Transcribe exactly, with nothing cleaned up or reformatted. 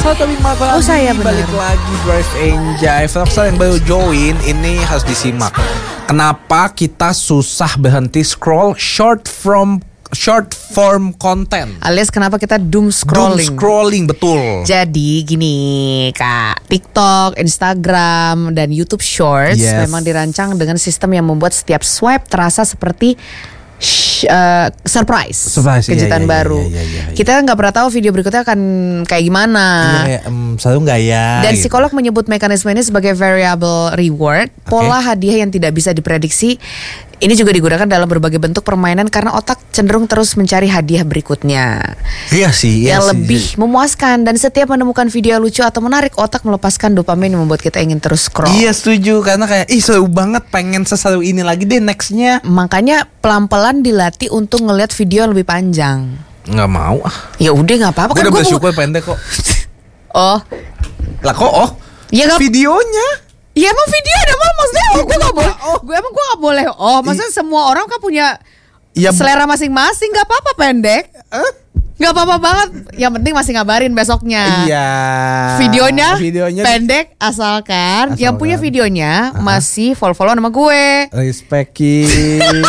Selamat balik lagi. Oh saya benar. Balik lagi Drive and Jive. Vlogster yang baru join ini harus disimak. Kenapa kita susah berhenti scroll short from short form content? Alias kenapa kita doom scrolling? Doom scrolling, betul. Jadi gini Kak, TikTok, Instagram, dan YouTube Shorts Yes. memang dirancang dengan sistem yang membuat setiap swipe terasa seperti sh- uh, surprise, Surprise, iya, kejutan iya, iya, baru. iya, iya, iya. Kita nggak pernah tahu video berikutnya akan kayak gimana. Iya, kayak, um, selalu nggak ya? Dan gitu. psikolog menyebut mekanisme ini sebagai variable reward, pola hadiah yang tidak bisa diprediksi. Ini juga digunakan dalam berbagai bentuk permainan karena otak cenderung terus mencari hadiah berikutnya Iya sih, iya yang sih, lebih sih. memuaskan. Dan setiap menemukan video lucu atau menarik, otak melepaskan dopamin yang membuat kita ingin terus scroll. Iya setuju, karena kayak ih seru banget, pengen seseru ini lagi deh nextnya. Makanya pelan-pelan dilatih untuk ngelihat video yang lebih panjang. Nggak mau ah. Ya udah nggak apa-apa Gue kan udah gua- bersyukur pendek kok. Oh, Lah kok oh? ya nggak. Videonya. Ya emang video ada mah maksudnya oh, gue gak boleh. Gue emang gue gak boleh. Oh, maksudnya semua orang kan punya Ya, bu- selera masing-masing. Gak apa-apa pendek. Gak apa-apa banget. Yang penting masih ngabarin besoknya. Iya. Videonya, Videonya pendek asalkan, yang Asalkan. punya videonya masih follow-follow nama gue. Respect Ki.